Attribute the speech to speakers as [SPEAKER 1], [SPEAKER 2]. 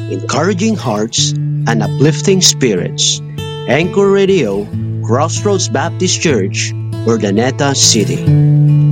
[SPEAKER 1] encouraging hearts and uplifting spirits. Anchor Radio, Crossroads Baptist Church, Urdaneta City.